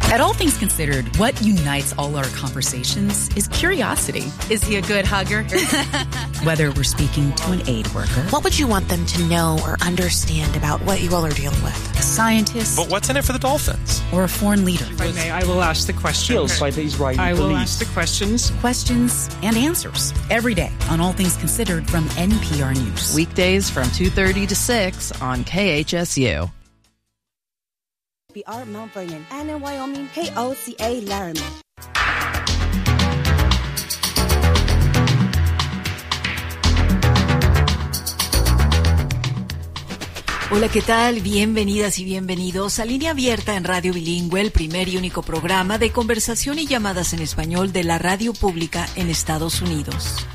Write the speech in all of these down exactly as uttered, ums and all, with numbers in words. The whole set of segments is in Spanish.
At All Things Considered, what unites all our conversations is curiosity. Is he a good hugger? Whether we're speaking to an aid worker, what would you want them to know or understand about what you all are dealing with? A scientist, but what's in it for the Dolphins? Or a foreign leader. If I may, I will ask the questions. By the Israeli I will police. ask the questions. Questions and answers every day on All Things Considered from N P R News. Weekdays from two thirty to six on K H S U. B R Mount Vernon, and in Wyoming, K O C A Laramie. Hola, ¿qué tal? Bienvenidas y bienvenidos a Línea Abierta en Radio Bilingüe, el primer y único programa de conversación y llamadas en español de la radio pública en Estados Unidos.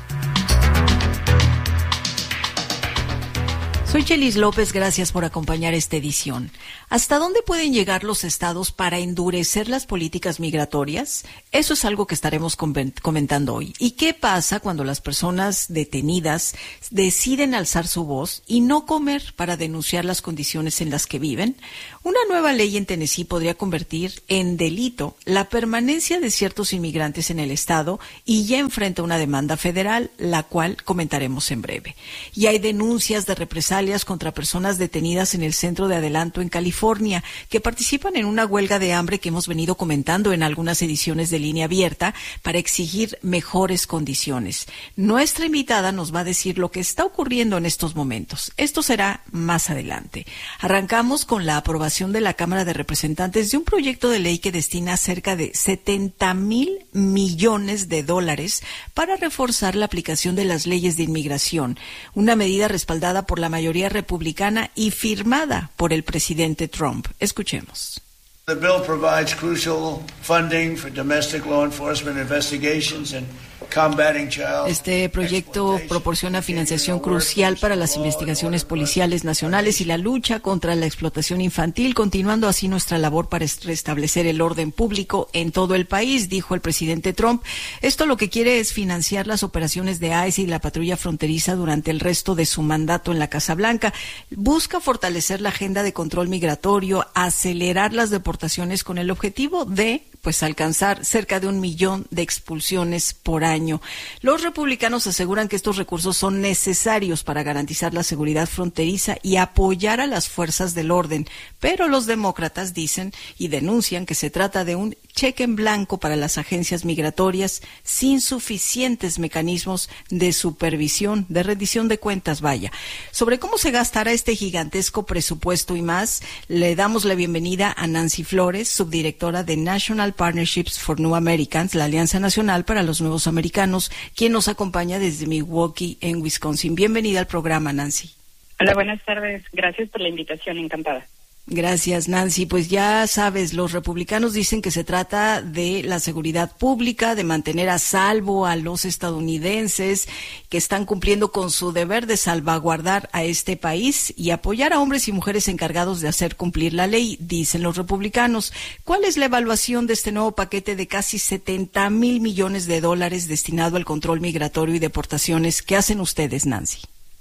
Soy Chelis López, gracias por acompañar esta edición. ¿Hasta dónde pueden llegar los estados para endurecer las políticas migratorias? Eso es algo que estaremos comentando hoy. ¿Y qué pasa cuando las personas detenidas deciden alzar su voz y no comer para denunciar las condiciones en las que viven? Una nueva ley en Tennessee podría convertir en delito la permanencia de ciertos inmigrantes en el estado y ya enfrenta una demanda federal, la cual comentaremos en breve. Y hay denuncias de represalias contra personas detenidas en el Centro de Adelanto en California, que participan en una huelga de hambre que hemos venido comentando en algunas ediciones de Línea Abierta para exigir mejores condiciones. Nuestra invitada nos va a decir lo que está ocurriendo en estos momentos. Esto será más adelante. Arrancamos con la aprobación de la Cámara de Representantes de un proyecto de ley que destina cerca de setenta mil millones de dólares para reforzar la aplicación de las leyes de inmigración, una medida respaldada por la mayoría republicana y firmada por el presidente Trump. Escuchemos. The bill provides crucial funding for domestic law enforcement investigations and combating child. Este proyecto proporciona financiación crucial para las investigaciones policiales nacionales y la lucha contra la explotación infantil, continuando así nuestra labor para restablecer el orden público en todo el país, dijo el presidente Trump. Esto lo que quiere es financiar las operaciones de I C E y la patrulla fronteriza durante el resto de su mandato en la Casa Blanca. Busca fortalecer la agenda de control migratorio, acelerar las deportaciones con el objetivo de pues alcanzar cerca de un millón de expulsiones por año. Los republicanos aseguran que estos recursos son necesarios para garantizar la seguridad fronteriza y apoyar a las fuerzas del orden, pero los demócratas dicen y denuncian que se trata de un cheque en blanco para las agencias migratorias sin suficientes mecanismos de supervisión, de rendición de cuentas, vaya. Sobre cómo se gastará este gigantesco presupuesto y más, le damos la bienvenida a Nancy Flores, subdirectora de National Partnerships for New Americans, la Alianza Nacional para los Nuevos Americanos, quien nos acompaña desde Milwaukee, en Wisconsin. Bienvenida al programa, Nancy. Hola, buenas tardes. Gracias por la invitación, encantada. Gracias, Nancy. Pues ya sabes, los republicanos dicen que se trata de la seguridad pública, de mantener a salvo a los estadounidenses que están cumpliendo con su deber de salvaguardar a este país y apoyar a hombres y mujeres encargados de hacer cumplir la ley, dicen los republicanos. ¿Cuál es la evaluación de este nuevo paquete de casi setenta mil millones de dólares destinado al control migratorio y deportaciones? ¿Qué hacen ustedes, Nancy?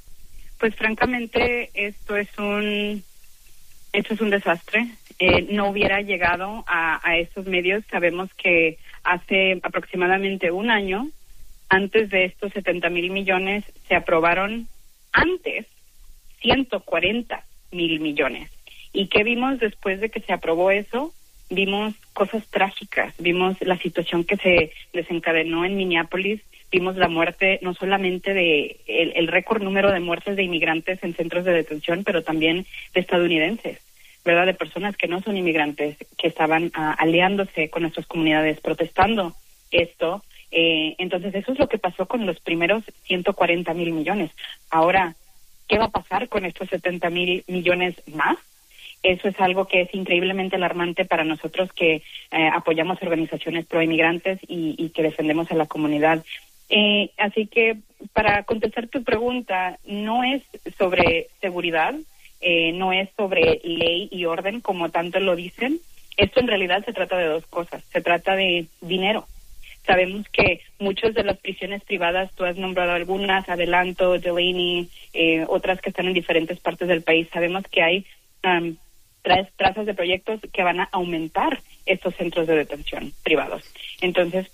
Pues francamente, esto es un... Esto es un desastre. Eh, no hubiera llegado a, a estos medios. Sabemos que hace aproximadamente un año, antes de estos setenta mil millones, se aprobaron antes ciento cuarenta mil millones. ¿Y qué vimos después de que se aprobó eso? Vimos cosas trágicas. Vimos la situación que se desencadenó en Minneapolis. Vimos la muerte no solamente de el, el récord número de muertes de inmigrantes en centros de detención, pero también de estadounidenses, ¿verdad? De personas que no son inmigrantes, que estaban uh, aliándose con nuestras comunidades, protestando esto. Eh, entonces, eso es lo que pasó con los primeros ciento cuarenta mil millones. Ahora, ¿qué va a pasar con estos setenta mil millones más? Eso es algo que es increíblemente alarmante para nosotros que eh, apoyamos organizaciones pro inmigrantes y, y que defendemos a la comunidad. Eh, así que, para contestar tu pregunta, no es sobre seguridad, eh, no es sobre ley y orden como tanto lo dicen. Esto en realidad se trata de dos cosas. Se trata de dinero. Sabemos que muchas de las prisiones privadas, tú has nombrado algunas, Adelanto, Delaney, eh, otras que están en diferentes partes del país, sabemos que hay um, tra- trazas de proyectos que van a aumentar estos centros de detención privados. Entonces,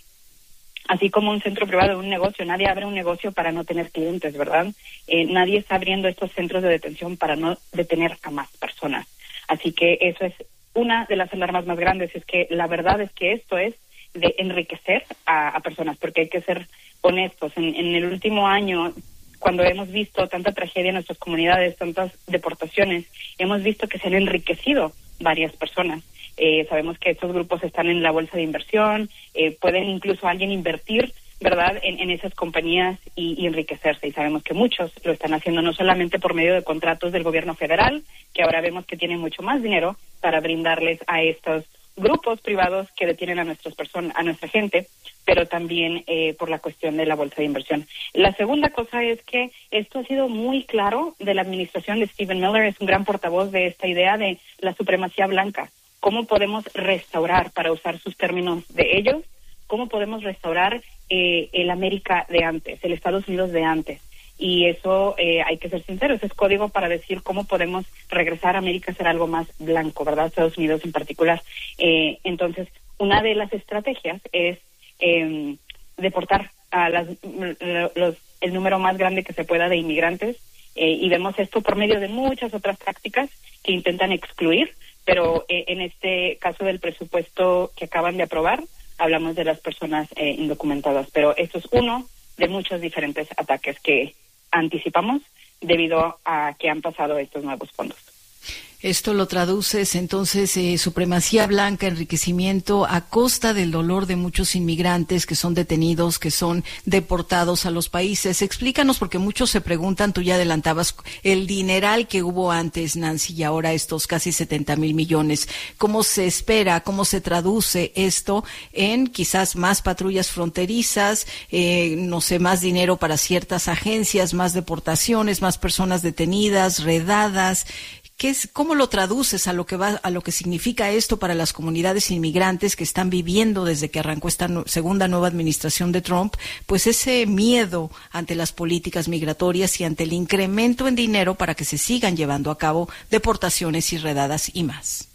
así como un centro privado de un negocio, nadie abre un negocio para no tener clientes, ¿verdad? Eh, nadie está abriendo estos centros de detención para no detener a más personas. Así que eso es una de las alarmas más grandes, es que la verdad es que esto es de enriquecer a, a personas, porque hay que ser honestos. En, en el último año, cuando hemos visto tanta tragedia en nuestras comunidades, tantas deportaciones, hemos visto que se han enriquecido varias personas. Eh, sabemos que estos grupos están en la bolsa de inversión, eh, pueden incluso alguien invertir, ¿verdad?, en, en esas compañías y, y enriquecerse. Y sabemos que muchos lo están haciendo no solamente por medio de contratos del gobierno federal, que ahora vemos que tienen mucho más dinero para brindarles a estos grupos privados que detienen a nuestras personas, a nuestra gente, pero también eh, por la cuestión de la bolsa de inversión. La segunda cosa es que esto ha sido muy claro de la administración de Stephen Miller, es un gran portavoz de esta idea de la supremacía blanca. ¿Cómo podemos restaurar, para usar sus términos de ellos, cómo podemos restaurar eh, el América de antes, el Estados Unidos de antes? Y eso, eh, hay que ser sinceros, es código para decir cómo podemos regresar a América a ser algo más blanco, ¿verdad? Estados Unidos en particular. Eh, entonces, una de las estrategias es eh, deportar a las, los, el número más grande que se pueda de inmigrantes, eh, y vemos esto por medio de muchas otras tácticas que intentan excluir, pero eh, en este caso del presupuesto que acaban de aprobar, hablamos de las personas eh, indocumentadas, pero esto es uno de muchos diferentes ataques que anticipamos debido a que han pasado estos nuevos fondos. Esto lo traduces entonces eh, supremacía blanca, enriquecimiento a costa del dolor de muchos inmigrantes que son detenidos, que son deportados a los países. Explícanos, porque muchos se preguntan, tú ya adelantabas el dineral que hubo antes, Nancy, y ahora estos casi setenta mil millones. ¿Cómo se espera, cómo se traduce esto en quizás más patrullas fronterizas, eh, no sé, más dinero para ciertas agencias, más deportaciones, más personas detenidas, redadas? ¿Qué es, cómo lo traduces a lo que va, a lo que significa esto para las comunidades inmigrantes que están viviendo desde que arrancó esta no, segunda nueva administración de Trump, pues ese miedo ante las políticas migratorias y ante el incremento en dinero para que se sigan llevando a cabo deportaciones y redadas y más?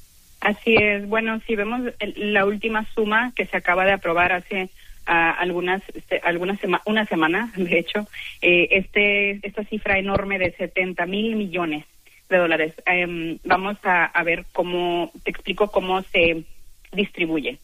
Así es. Bueno, si vemos el, la última suma que se acaba de aprobar hace uh, algunas, este, algunas sema, una semana, de hecho, eh, este esta cifra enorme de setenta mil millones de dólares. Um, vamos a, a ver cómo, te explico cómo se distribuye.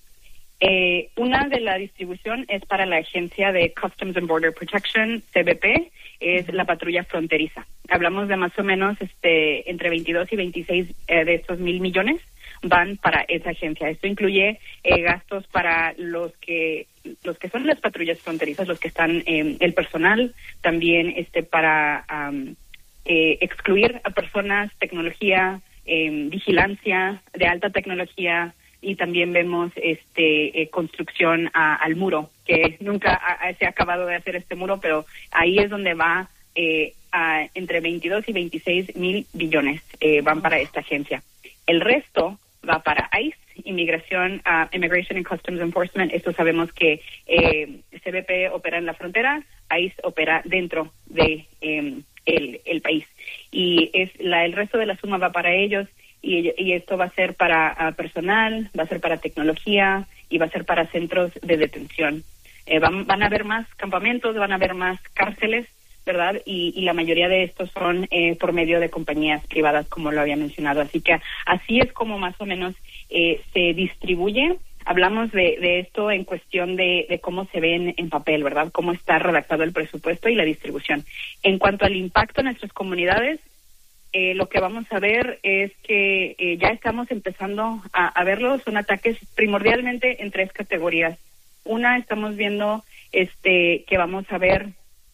Eh, una de la distribución es para la Agencia de Customs and Border Protection, C B P, es la patrulla fronteriza. Hablamos de más o menos este entre veintidós y veintiséis eh, de estos mil millones van para esa agencia. Esto incluye eh, gastos para los que los que son las patrullas fronterizas, los que están eh, el personal, también este para um, Eh, excluir a personas, tecnología, eh, vigilancia de alta tecnología, y también vemos este eh, construcción a, al muro, que nunca ha, ha, se ha acabado de hacer este muro, pero ahí es donde va eh, a, entre veintidós y veintiséis mil billones eh, van para esta agencia. El resto va para ICE, Inmigración, uh, Immigration and Customs Enforcement. Esto sabemos que eh, C B P opera en la frontera, ICE opera dentro de eh, El, el país, y es la el resto de la suma va para ellos, y, y esto va a ser para uh, personal, va a ser para tecnología y va a ser para centros de detención. Eh, van, van a haber más campamentos, van a haber más cárceles, ¿verdad? Y, y la mayoría de estos son eh, por medio de compañías privadas, como lo había mencionado. Así que así es como más o menos eh, se distribuye. Hablamos de, de esto en cuestión de, de cómo se ve en, en papel, ¿verdad? Cómo está redactado el presupuesto y la distribución. En cuanto al impacto en nuestras comunidades, eh, lo que vamos a ver es que eh, ya estamos empezando a, a verlo. Son ataques primordialmente en tres categorías. Una, estamos viendo este que vamos a ver,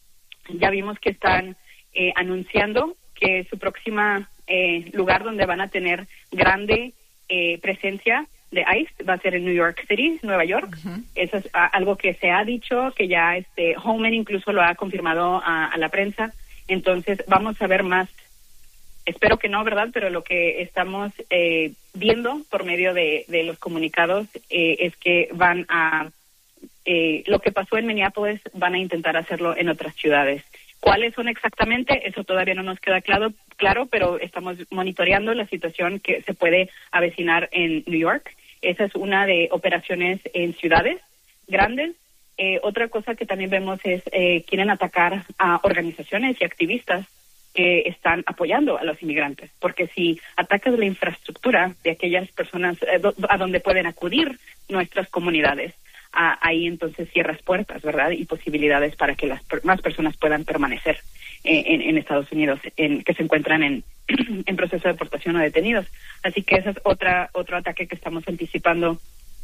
ya vimos que están eh, anunciando que su próxima eh, lugar donde van a tener grande eh, presencia de ICE va a ser en New York City, Nueva York. Uh-huh. Eso es a, algo que se ha dicho, que ya este Homeland incluso lo ha confirmado a, a la prensa. Entonces vamos a ver más. Espero que no, ¿verdad? Pero lo que estamos eh, viendo por medio de, de los comunicados eh, es que van a eh, lo que pasó en Minneapolis van a intentar hacerlo en otras ciudades. ¿Cuáles son exactamente? Eso todavía no nos queda claro, claro, pero estamos monitoreando la situación que se puede avecinar en New York. Esa es una de operaciones en ciudades grandes. Eh, otra cosa que también vemos es eh, quieren atacar a organizaciones y activistas que están apoyando a los inmigrantes, porque si atacas la infraestructura de aquellas personas eh, do, a donde pueden acudir nuestras comunidades, a, ahí entonces cierras puertas, ¿verdad? Y posibilidades para que las per- más personas puedan permanecer eh, en, en Estados Unidos, en, que se encuentran en, en proceso de deportación o detenidos. Así que ese es otra otro ataque que estamos anticipando,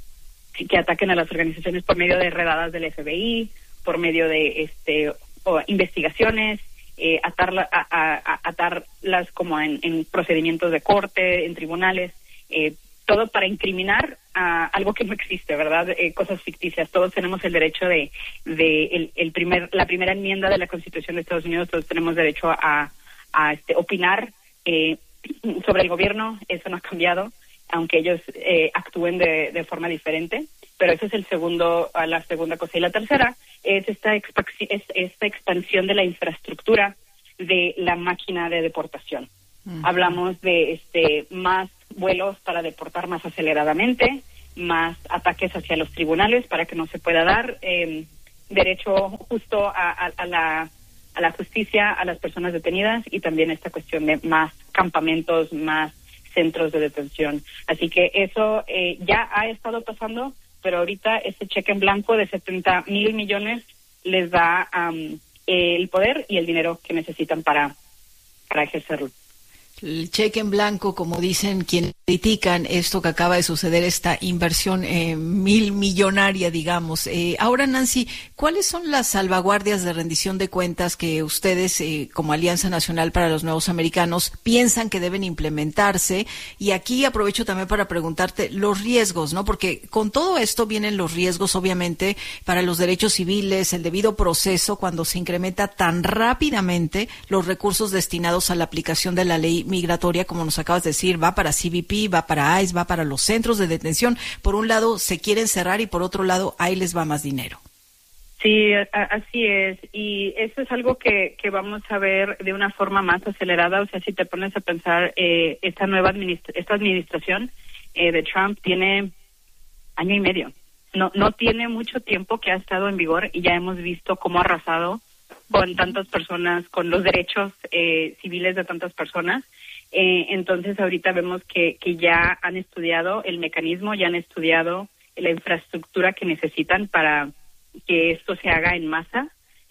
que ataquen a las organizaciones por medio de redadas del F B I, por medio de este o investigaciones, eh, atarla, a, a, a, atarlas como en, en procedimientos de corte, en tribunales, eh, todo para incriminar a algo que no existe, ¿verdad? Eh, cosas ficticias. Todos tenemos el derecho de, de el, el primer, la primera enmienda de la Constitución de Estados Unidos. Todos tenemos derecho a, a este, opinar eh, sobre el gobierno. Eso no ha cambiado, aunque ellos eh, actúen de, de forma diferente, pero ese es el segundo, la segunda cosa. Y la tercera es esta, expa- es esta expansión de la infraestructura de la máquina de deportación. Uh-huh. Hablamos de este más vuelos para deportar más aceleradamente, más ataques hacia los tribunales para que no se pueda dar eh, derecho justo a, a, a la a la justicia a las personas detenidas, y también esta cuestión de más campamentos, más centros de detención. Así que eso eh, ya ha estado pasando, pero ahorita ese cheque en blanco de setenta mil millones les da um, el poder y el dinero que necesitan para, para ejercerlo. El cheque en blanco, como dicen quienes critican esto que acaba de suceder, esta inversión eh, mil millonaria, digamos. Eh, ahora, Nancy, ¿cuáles son las salvaguardias de rendición de cuentas que ustedes, eh, como Alianza Nacional para los Nuevos Americanos, piensan que deben implementarse? Y aquí aprovecho también para preguntarte los riesgos, ¿no? Porque con todo esto vienen los riesgos, obviamente, para los derechos civiles, el debido proceso, cuando se incrementa tan rápidamente los recursos destinados a la aplicación de la ley migratoria, como nos acabas de decir, va para C B P, va para ICE, va para los centros de detención. Por un lado se quieren cerrar y por otro lado ahí les va más dinero. Sí, a, así es. Y eso es algo que, que vamos a ver de una forma más acelerada. O sea, si te pones a pensar, eh, esta nueva administra- esta administración eh, de Trump tiene año y medio. No, no tiene mucho tiempo que ha estado en vigor y ya hemos visto cómo ha arrasado con tantas personas, con los derechos eh, civiles de tantas personas. Eh, entonces ahorita vemos que, que ya han estudiado el mecanismo, ya han estudiado la infraestructura que necesitan para que esto se haga en masa.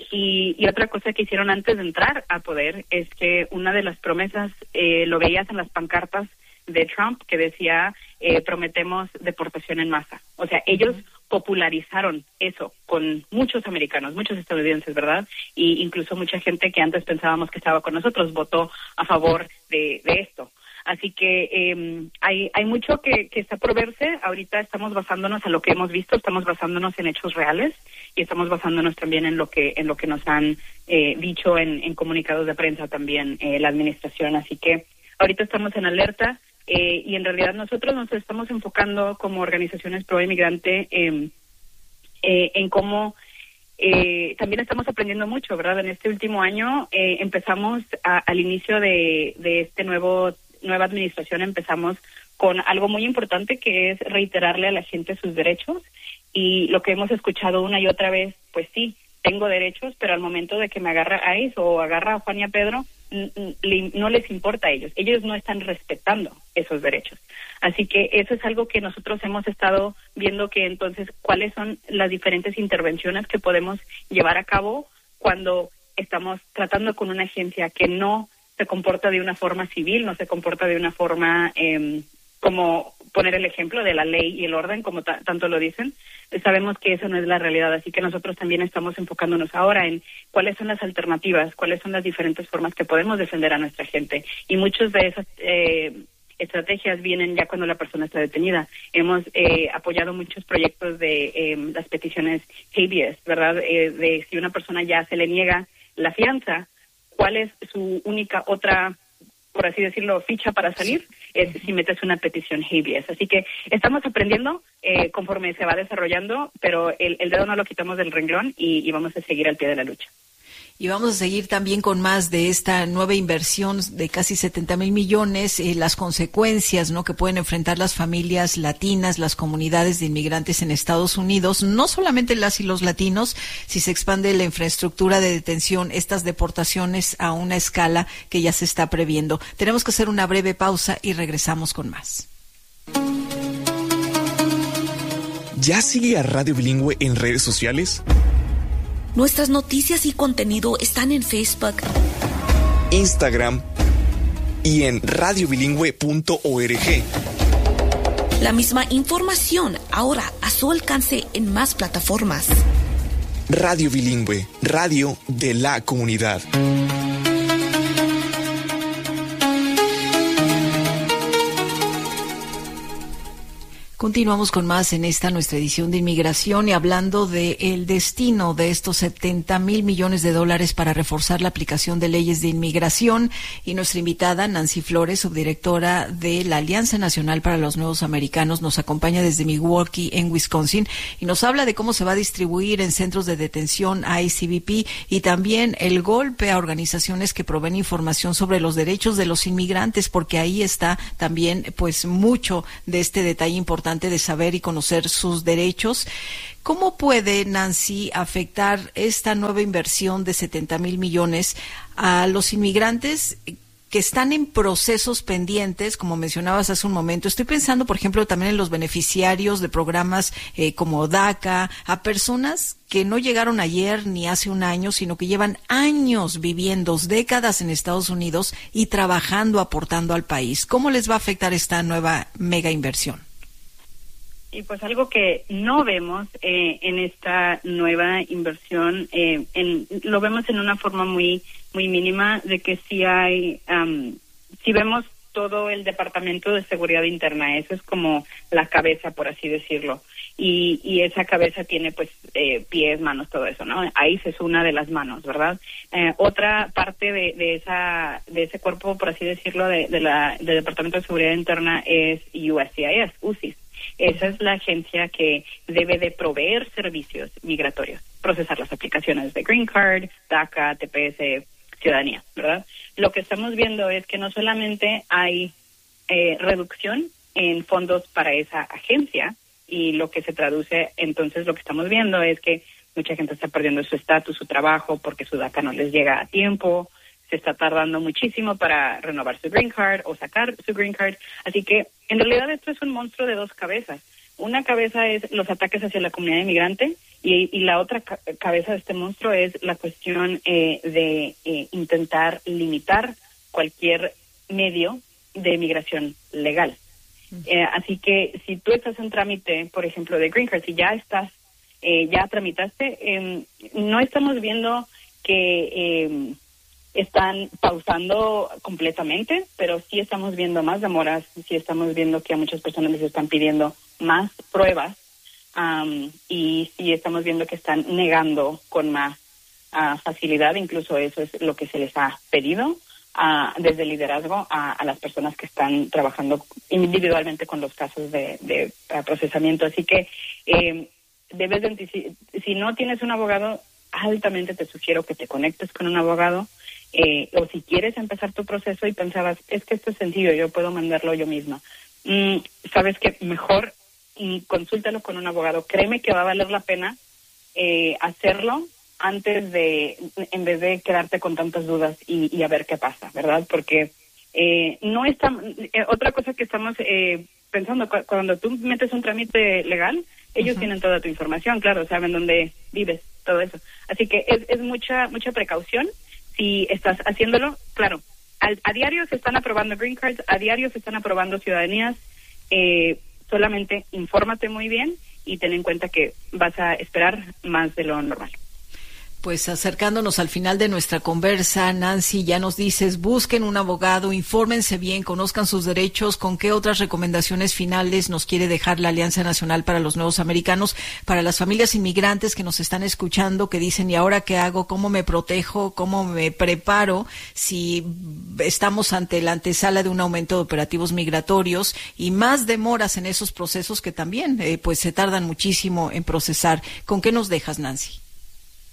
Y, y otra cosa que hicieron antes de entrar a poder es que una de las promesas, eh, lo veías en las pancartas de Trump, que decía eh, prometemos deportación en masa. O sea, ellos popularizaron eso con muchos americanos, muchos estadounidenses, ¿verdad? Y incluso mucha gente que antes pensábamos que estaba con nosotros votó a favor de, de esto. Así que eh, hay hay mucho que, que está por verse. Ahorita estamos basándonos en lo que hemos visto, estamos basándonos en hechos reales y estamos basándonos también en lo que en lo que nos han eh, dicho en, en comunicados de prensa también eh, la administración. Así que ahorita estamos en alerta. Eh, y en realidad nosotros nos estamos enfocando como organizaciones pro inmigrante eh, eh, en cómo eh, también estamos aprendiendo mucho, ¿verdad? En este último año eh, empezamos a, al inicio de, de este nuevo nueva administración, empezamos con algo muy importante, que es reiterarle a la gente sus derechos, y lo que hemos escuchado una y otra vez, pues sí, tengo derechos, pero al momento de que me agarra ICE o agarra a Juan y a Pedro, no les importa a ellos. Ellos no están respetando esos derechos. Así que eso es algo que nosotros hemos estado viendo, que entonces cuáles son las diferentes intervenciones que podemos llevar a cabo cuando estamos tratando con una agencia que no se comporta de una forma civil, no se comporta de una forma eh, como poner el ejemplo de la ley y el orden, como ta- tanto lo dicen. Sabemos que eso no es la realidad, así que nosotros también estamos enfocándonos ahora en cuáles son las alternativas, cuáles son las diferentes formas que podemos defender a nuestra gente. Y muchas de esas eh, estrategias vienen ya cuando la persona está detenida. Hemos eh, apoyado muchos proyectos de eh, las peticiones habeas, ¿verdad? Eh, de si una persona ya se le niega la fianza, ¿cuál es su única otra, por así decirlo, ficha para salir? Es si metes una petición habeas. Así que estamos aprendiendo eh, conforme se va desarrollando, pero el, el dedo no lo quitamos del renglón y, y vamos a seguir al pie de la lucha. Y vamos a seguir también con más de esta nueva inversión de casi setenta mil millones, eh, las consecuencias, ¿no?, que pueden enfrentar las familias latinas, las comunidades de inmigrantes en Estados Unidos, no solamente las y los latinos, si se expande la infraestructura de detención, estas deportaciones a una escala que ya se está previendo. Tenemos que hacer una breve pausa y regresamos con más. ¿Ya sigue a Radio Bilingüe en redes sociales? Nuestras noticias y contenido están en Facebook, Instagram y en radio bilingüe punto org. La misma información ahora a su alcance en más plataformas. Radio Bilingüe, radio de la comunidad. Continuamos con más en esta nuestra edición de inmigración y hablando de el destino de estos setenta mil millones de dólares para reforzar la aplicación de leyes de inmigración. Y nuestra invitada, Nancy Flores, subdirectora de la Alianza Nacional para los Nuevos Americanos, nos acompaña desde Milwaukee, en Wisconsin, y nos habla de cómo se va a distribuir en centros de detención I C B P y también el golpe a organizaciones que proveen información sobre los derechos de los inmigrantes, porque ahí está también pues mucho de este detalle importante de saber y conocer sus derechos. ¿Cómo puede, Nancy, afectar esta nueva inversión de setenta mil millones a los inmigrantes que están en procesos pendientes, como mencionabas hace un momento? Estoy pensando, por ejemplo, también en los beneficiarios de programas eh, como DACA, a personas que no llegaron ayer ni hace un año, sino que llevan años viviendo, décadas en Estados Unidos y trabajando, aportando al país. ¿Cómo les va a afectar esta nueva mega inversión? Y pues algo que no vemos eh, en esta nueva inversión, eh, en, lo vemos en una forma muy muy mínima, de que sí hay, um, sí vemos todo el Departamento de Seguridad Interna, eso es como la cabeza, por así decirlo, y, y esa cabeza tiene pues eh, pies, manos, todo eso, ¿no? Ahí es una de las manos, ¿verdad? Eh, otra parte de, de esa de ese cuerpo, por así decirlo, de, de la del Departamento de Seguridad Interna es U S C I S, U C I S. Esa es la agencia que debe de proveer servicios migratorios, procesar las aplicaciones de Green Card, DACA, T P S, ciudadanía, ¿verdad? Lo que estamos viendo es que no solamente hay eh, reducción en fondos para esa agencia, y lo que se traduce, entonces lo que estamos viendo es que mucha gente está perdiendo su estatus, su trabajo, porque su DACA no les llega a tiempo, se está tardando muchísimo para renovar su Green Card o sacar su Green Card. Así que, en realidad, esto es un monstruo de dos cabezas. Una cabeza es los ataques hacia la comunidad inmigrante y, y la otra ca- cabeza de este monstruo es la cuestión eh, de eh, intentar limitar cualquier medio de migración legal. Uh-huh. Eh, así que, si tú estás en trámite, por ejemplo, de Green Card, si ya estás, eh, ya tramitaste, eh, no estamos viendo que... Eh, están pausando completamente, pero sí estamos viendo más demoras, sí estamos viendo que a muchas personas les están pidiendo más pruebas, um, y sí estamos viendo que están negando con más uh, facilidad, incluso eso es lo que se les ha pedido uh, desde el liderazgo a, a las personas que están trabajando individualmente con los casos de, de uh, procesamiento. Así que eh, debes de anticipar, si no tienes un abogado, altamente te sugiero que te conectes con un abogado. Eh, o si quieres empezar tu proceso y pensabas, es que esto es sencillo, yo puedo mandarlo yo misma. Mm, Sabes que mejor mm, consúltalo con un abogado. Créeme que va a valer la pena eh, hacerlo antes de, en vez de quedarte con tantas dudas y, y a ver qué pasa, ¿verdad? Porque eh, no está, eh, otra cosa que estamos eh, pensando, cu- cuando tú metes un trámite legal, ellos uh-huh. tienen toda tu información, claro, saben dónde vives, todo eso. Así que es, es mucha mucha precaución. Si estás haciéndolo, claro, a, a diario se están aprobando green cards, a diario se están aprobando ciudadanías, eh, solamente infórmate muy bien y ten en cuenta que vas a esperar más de lo normal. Pues acercándonos al final de nuestra conversa, Nancy, ya nos dices, busquen un abogado, infórmense bien, conozcan sus derechos. ¿Con qué otras recomendaciones finales nos quiere dejar la Alianza Nacional para los Nuevos Americanos, para las familias inmigrantes que nos están escuchando, que dicen, ¿y ahora qué hago? ¿Cómo me protejo? ¿Cómo me preparo si estamos ante la antesala de un aumento de operativos migratorios y más demoras en esos procesos que también eh, pues se tardan muchísimo en procesar? ¿Con qué nos dejas, Nancy?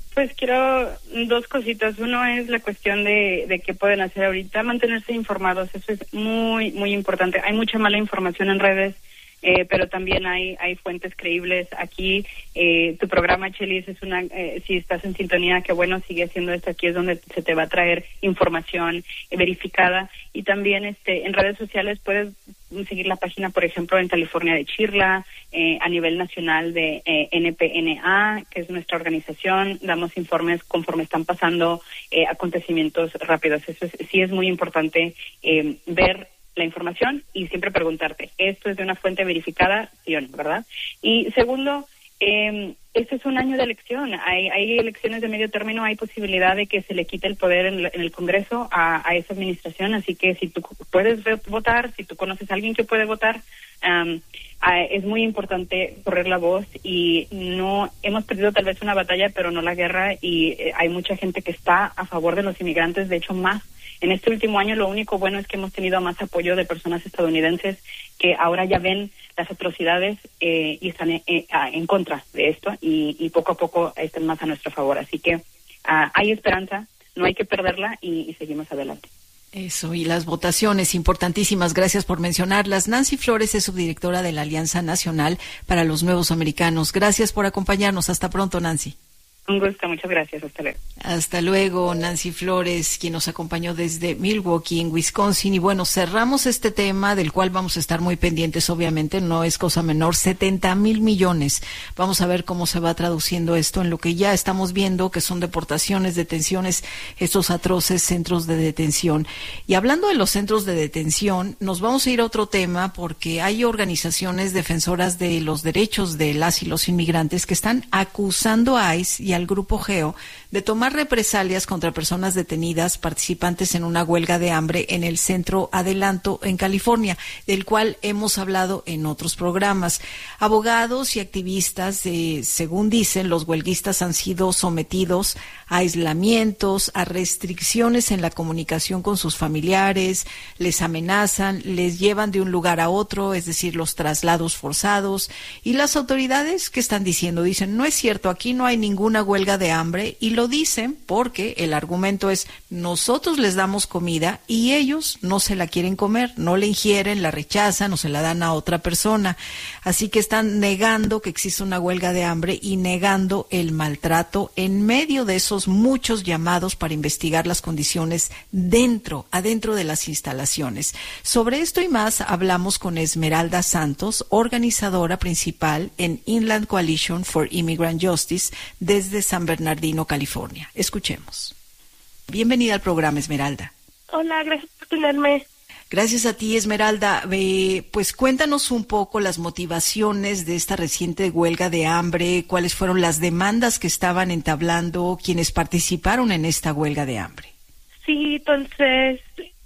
Pues quiero dos cositas. Uno es la cuestión de, de qué pueden hacer ahorita, mantenerse informados. Eso es muy, muy importante. Hay mucha mala información en redes, eh, pero también hay hay fuentes creíbles. Aquí, eh, tu programa, Chelis, es una, eh, si estás en sintonía, qué bueno, sigue haciendo esto. Aquí es donde se te va a traer información eh, verificada. Y también este en redes sociales puedes seguir la página, por ejemplo, en California de Chirla, eh, a nivel nacional de eh, N P N A, que es nuestra organización. Damos informes conforme están pasando eh, acontecimientos rápidos. Eso es, sí es muy importante eh, ver la información y siempre preguntarte, ¿esto es de una fuente verificada? Sí o no, ¿verdad? Y segundo, eh, este es un año de elección. Hay, hay elecciones de medio término, hay posibilidad de que se le quite el poder en, en el Congreso a, a esa administración, así que si tú puedes votar, si tú conoces a alguien que puede votar, um, a, es muy importante correr la voz. Y no hemos perdido tal vez una batalla, pero no la guerra, y eh, hay mucha gente que está a favor de los inmigrantes, de hecho más. En este último año lo único bueno es que hemos tenido más apoyo de personas estadounidenses que ahora ya ven las atrocidades eh, y están en, en contra de esto, y, y poco a poco están más a nuestro favor. Así que uh, hay esperanza, no hay que perderla, y, y seguimos adelante. Eso, y las votaciones importantísimas, gracias por mencionarlas. Nancy Flores es subdirectora de la Alianza Nacional para los Nuevos Americanos. Gracias por acompañarnos. Hasta pronto, Nancy. Un gusto, muchas gracias. Hasta luego. Hasta luego, Nancy Flores, quien nos acompañó desde Milwaukee, en Wisconsin. Y bueno, cerramos este tema del cual vamos a estar muy pendientes, obviamente, no es cosa menor, setenta mil millones. Vamos a ver cómo se va traduciendo esto en lo que ya estamos viendo, que son deportaciones, detenciones, estos atroces centros de detención. Y hablando de los centros de detención, nos vamos a ir a otro tema, porque hay organizaciones defensoras de los derechos de las y los inmigrantes que están acusando a ICE y al Grupo Geo de tomar represalias contra personas detenidas participantes en una huelga de hambre en el Centro Adelanto en California, del cual hemos hablado en otros programas. Abogados y activistas, eh, según dicen, los huelguistas han sido sometidos a aislamientos, a restricciones en la comunicación con sus familiares, les amenazan, les llevan de un lugar a otro, es decir, los traslados forzados. Y las autoridades, ¿qué están diciendo? Dicen, no es cierto, aquí no hay ninguna huelga de hambre, y lo dicen porque el argumento es, nosotros les damos comida y ellos no se la quieren comer, no la ingieren, la rechazan o se la dan a otra persona. Así que están negando que existe una huelga de hambre y negando el maltrato en medio de esos muchos llamados para investigar las condiciones dentro, adentro de las instalaciones. Sobre esto y más hablamos con Esmeralda Santos, organizadora principal en Inland Coalition for Immigrant Justice desde San Bernardino, California. Escuchemos. Bienvenida al programa, Esmeralda. Hola, gracias por tenerme. Gracias a ti, Esmeralda. Eh, pues cuéntanos un poco las motivaciones de esta reciente huelga de hambre, cuáles fueron las demandas que estaban entablando quienes participaron en esta huelga de hambre. Sí, entonces,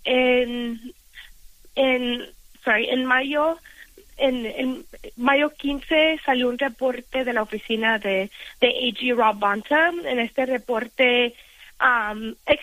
en, en, sorry, en mayo, en, en mayo quince salió un reporte de la oficina de, de A G Rob Bonta. En este reporte um, ex,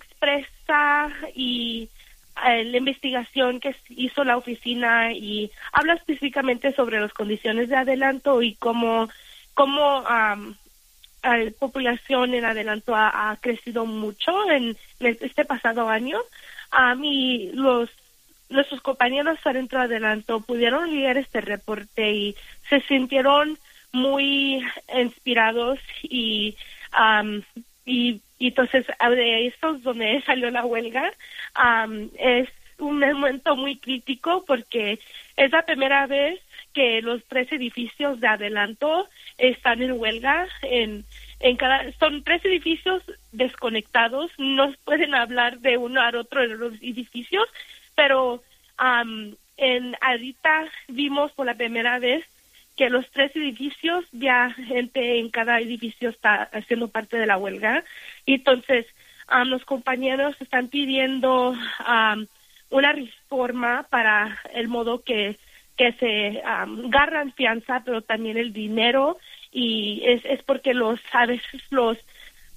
expresa y la investigación que hizo la oficina, y habla específicamente sobre las condiciones de Adelanto y cómo cómo um, la población en Adelanto ha, ha crecido mucho en, en este pasado año. Um, y los nuestros compañeros adentro de Adelanto pudieron leer este reporte y se sintieron muy inspirados, y um, y Y entonces, de esto es donde salió la huelga. Um, es un momento muy crítico porque es la primera vez que los tres edificios de Adelanto están en huelga. En, en cada, son tres edificios desconectados, no pueden hablar de uno al otro en los edificios, pero um, en ahorita vimos por la primera vez que los tres edificios, ya gente en cada edificio está haciendo parte de la huelga. Y entonces um, los compañeros están pidiendo um, una reforma para el modo que, que se um, agarran fianza, pero también el dinero. Y es, es porque los a veces los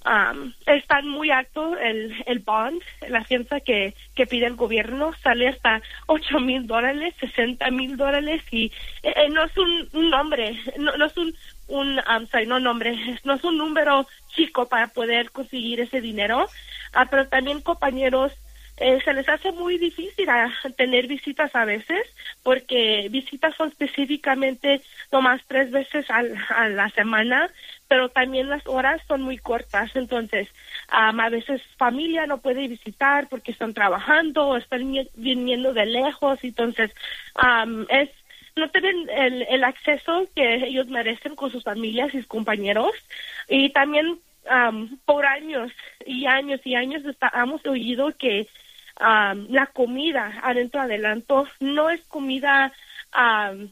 um, están muy alto el, el bond, la fianza que, que pide el gobierno, sale hasta ocho mil dólares, sesenta mil dólares, y eh, no es un, un nombre, no, no es un, un um, sorry, no nombre, no es un número chico para poder conseguir ese dinero, uh, pero también, compañeros, Eh, se les hace muy difícil a tener visitas a veces, porque visitas son específicamente nomás tres veces al, a la semana, pero también las horas son muy cortas, entonces um, a veces familia no puede visitar porque están trabajando o están viniendo de lejos, entonces um, es no tienen el, el acceso que ellos merecen con sus familias y sus compañeros, y también um, por años y años y años está, hemos oído que Um, la comida adentro adelanto no es comida um,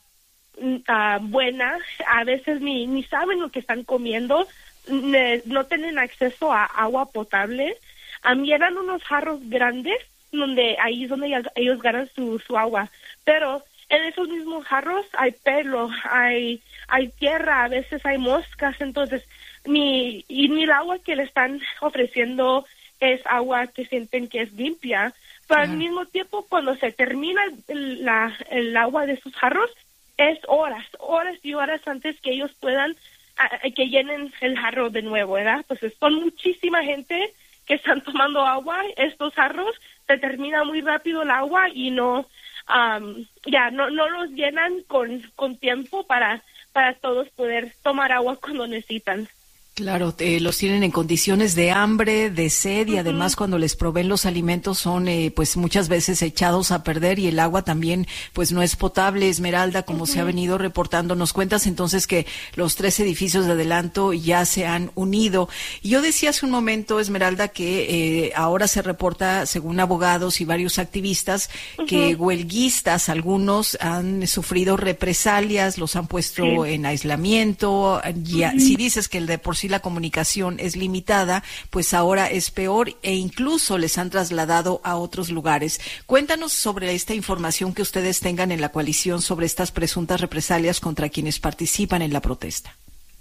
uh, buena, a veces ni, ni saben lo que están comiendo, ne, no tienen acceso a agua potable, um, llenan unos jarros grandes donde ahí es donde ellos, ellos ganan su, su agua, pero en esos mismos jarros hay pelo, hay, hay tierra, a veces hay moscas, entonces ni, y ni el agua que le están ofreciendo es agua que sienten que es limpia, pero al mismo tiempo cuando se termina el, la, el agua de sus jarros, es horas, horas y horas antes que ellos puedan, uh, que llenen el jarro de nuevo, ¿verdad? Pues son muchísima gente que están tomando agua, estos jarros, se termina muy rápido el agua y no, um, ya, no, no los llenan con, con tiempo para, para todos poder tomar agua cuando necesitan. Claro, eh, los tienen en condiciones de hambre, de sed, y uh-huh. además cuando les proveen los alimentos son eh, pues muchas veces echados a perder, y el agua también pues no es potable. Esmeralda, como uh-huh. se ha venido reportando, nos cuentas entonces que los tres edificios de adelanto ya se han unido. Y yo decía hace un momento, Esmeralda, que eh, ahora se reporta, según abogados y varios activistas, uh-huh. que huelguistas, algunos han sufrido represalias, los han puesto sí. en aislamiento. Ya, uh-huh. Si dices que el de por sí la comunicación es limitada, pues ahora es peor, e incluso les han trasladado a otros lugares. Cuéntanos sobre esta información que ustedes tengan en la coalición sobre estas presuntas represalias contra quienes participan en la protesta.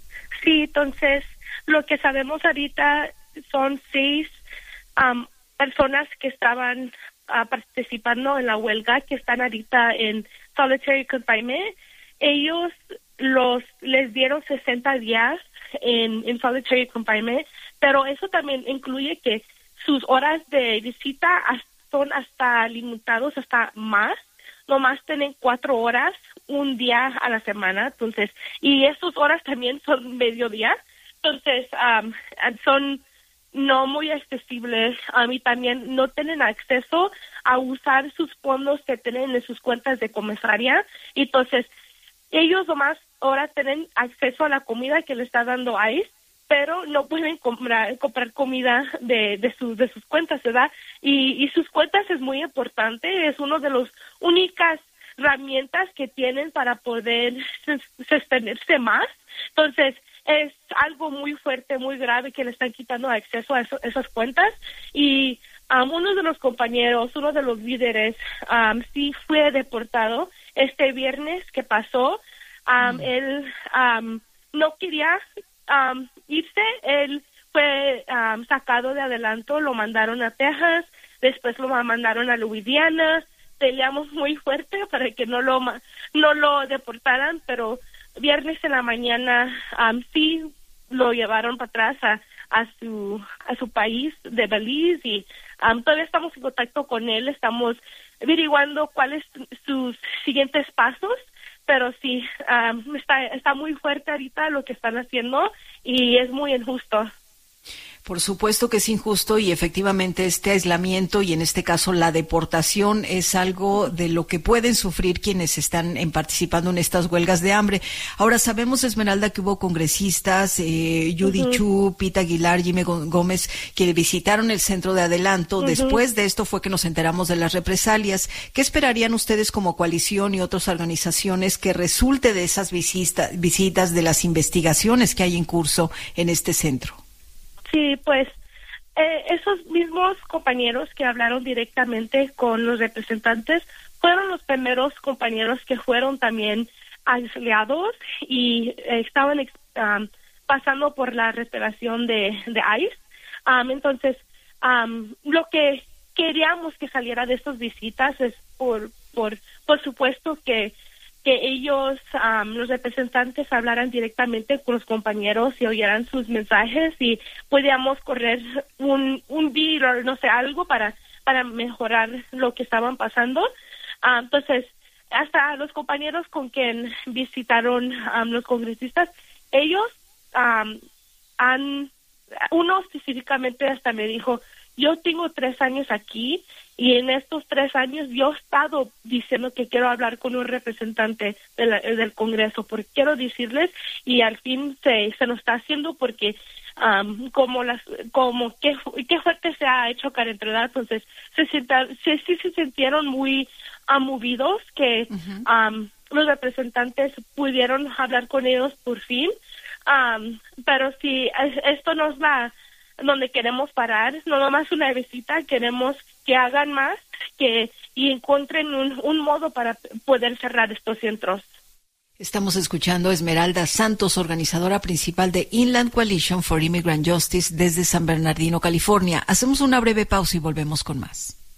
Sí, entonces, lo que sabemos ahorita son seis um, personas que estaban uh, participando en la huelga, que están ahorita en solitary confinement. Ellos los les dieron sesenta días en, en solitary confinement, pero eso también incluye que sus horas de visita son hasta limitados, hasta más, nomás tienen cuatro horas, un día a la semana, entonces, y esas horas también son mediodía, entonces um, son no muy accesibles, um, y también no tienen acceso a usar sus fondos que tienen en sus cuentas de comisaría, entonces ellos nomás ahora tienen acceso a la comida que le está dando ICE, pero no pueden comprar comprar comida de de sus de sus cuentas, ¿verdad? Y, y sus cuentas es muy importante, es una de las únicas herramientas que tienen para poder sostenerse más. Entonces, es algo muy fuerte, muy grave, que le están quitando acceso a eso, esas cuentas. Y um, uno de los compañeros, uno de los líderes, um, sí fue deportado este viernes que pasó. Um, mm. Él um, no quería um, irse, él fue um, sacado de adelanto, lo mandaron a Texas, después lo mandaron a Louisiana. Peleamos muy fuerte para que no lo no lo deportaran, pero viernes en la mañana um, sí lo llevaron para atrás a, a su a su país de Belize, y um, todavía estamos en contacto con él, estamos averiguando cuáles sus siguientes pasos, pero sí, um, está está muy fuerte ahorita lo que están haciendo y es muy injusto. Por supuesto que es injusto, y efectivamente este aislamiento y en este caso la deportación es algo de lo que pueden sufrir quienes están en participando en estas huelgas de hambre. Ahora, sabemos, Esmeralda, que hubo congresistas, eh, Judy uh-huh. Chu, Pete Aguilar, Jimmy Gómez, que visitaron el centro de adelanto. Uh-huh. Después de esto fue que nos enteramos de las represalias. ¿Qué esperarían ustedes como coalición y otras organizaciones que resulte de esas visita, visitas, de las investigaciones que hay en curso en este centro? Sí, pues eh, esos mismos compañeros que hablaron directamente con los representantes fueron los primeros compañeros que fueron también aislados y eh, estaban um, pasando por la respiración de, de ICE. Um, entonces, um, lo que queríamos que saliera de estas visitas es por, por, por supuesto que que ellos, um, los representantes, hablaran directamente con los compañeros y oyeran sus mensajes y podíamos correr un, un bill o no sé, algo para, para mejorar lo que estaban pasando. Uh, entonces, hasta los compañeros con quien visitaron um, los congresistas, ellos um, han, uno específicamente hasta me dijo, yo tengo tres años aquí y en estos tres años yo he estado diciendo que quiero hablar con un representante de la, del Congreso, porque quiero decirles y al fin se, se nos está haciendo porque um, como las como qué, qué fuerte se ha hecho Karen-Trudad, entonces se sientan, sí, sí se sintieron muy uh, movidos que uh-huh. um, los representantes pudieron hablar con ellos por fin, um, pero si esto nos va donde queremos parar, no nomás una visita, queremos que hagan más que y encuentren un, un modo para poder cerrar estos centros. Estamos escuchando a Esmeralda Santos, organizadora principal de Inland Coalition for Immigrant Justice desde San Bernardino, California. Hacemos una breve pausa y volvemos con más.